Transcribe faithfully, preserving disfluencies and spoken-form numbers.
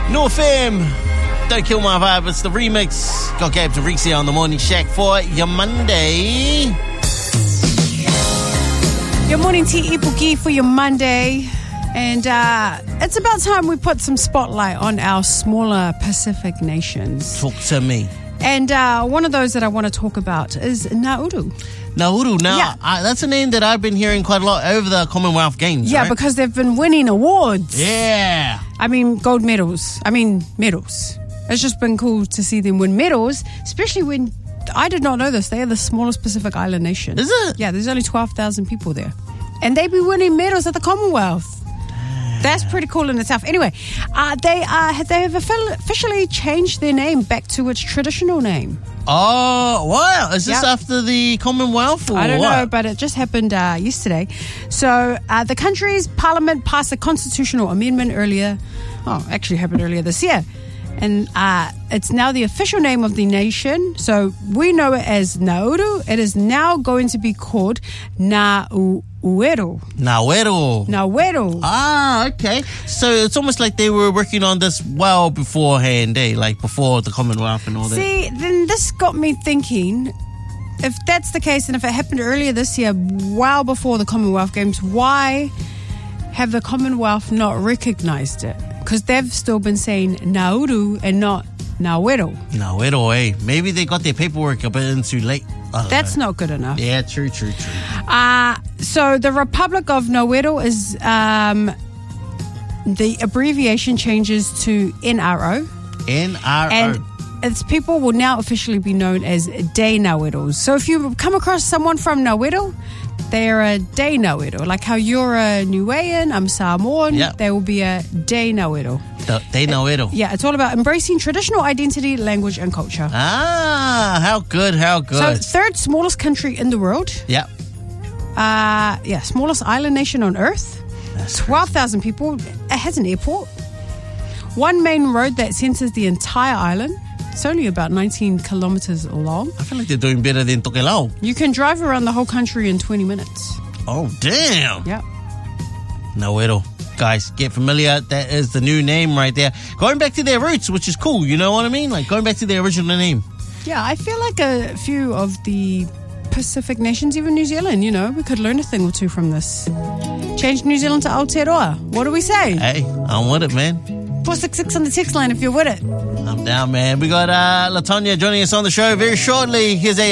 North Fam, Don't Kill My Vibe. It's the remix. Got Gabs and Rexy on the Morning Shack for your Monday. Your morning tea ipuki for your Monday. And uh, it's about time we put some spotlight on our smaller Pacific nations. Talk to me. And uh, one of those that I want to talk about is Nauru. Nauru. Now, Yeah. I, that's a name that I've been hearing quite a lot over the Commonwealth Games, Yeah, right? because they've been winning awards. Yeah. I mean, gold medals. I mean, medals. It's just been cool to see them win medals, especially when, I did not know this, they are the smallest Pacific Island nation. Is it? Yeah, there's only twelve thousand people there. And they be winning medals at the Commonwealth. That's pretty cool in itself. Anyway, uh, they uh, they have officially changed their name back to its traditional name. Oh, wow. Is this Yep. after the Commonwealth or I don't what? know, but it just happened uh, yesterday. So uh, the country's parliament passed a constitutional amendment earlier. Oh, actually happened earlier this year. And uh, it's now the official name of the nation. So we know it as Nauru. It is now going to be called Nauero. Nauero. Nauero. Ah, okay. So it's almost like they were working on this well beforehand, eh? Like before the Commonwealth and all that. See, then this got me thinking, if that's the case and if it happened earlier this year, well before the Commonwealth Games, why have the Commonwealth not recognised it? Because they've still been saying Nauru and not Nauero. Nauero, eh? Maybe they got their paperwork a bit in too late. I don't That's know. not good enough. Yeah, true, true, true. Uh, so the Republic of Nauero is, um, the abbreviation changes to N R O. N R O. And its people will now officially be known as Day Naueros. So if you come across someone from Nauero, they're a Day Nauero. Like how you're a Niuean, I'm Samoan, Yeah. they will be a Day Nauero. The- They Nauero. Yeah, it's all about embracing traditional identity, language, and culture. Ah, how good, how So good. third smallest country in the world. yeah. Uh, yeah, smallest island nation on Earth. That's twelve thousand people. It has an airport. One main road that centers the entire island. It's only about nineteen kilometers long. I feel like they're doing better than Tokelau. You can drive around the whole country in twenty minutes. Oh, damn. Yeah. Nauero. Guys, get familiar. That is the new name right there. Going back to their roots, which is cool. You know what I mean? Like going back to their original name. Yeah, I feel like a few of the Pacific nations, even New Zealand, you know, we could learn a thing or two from this. Change New Zealand to Aotearoa. What do we say? Hey, I'm with it, man. four six six on the text line if you're with it. I'm down, man. We got uh, LaTonya joining us on the show very shortly. Here's a